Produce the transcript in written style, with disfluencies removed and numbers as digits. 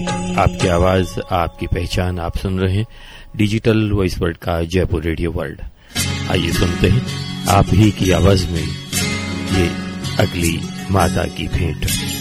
आपकी आवाज, आपकी पहचान, आप सुन रहे हैं डिजिटल वॉइस वर्ल्ड का जयपुर रेडियो वर्ल्ड। आइए सुनते हैं आप ही की आवाज में ये अगली माता की भेंट।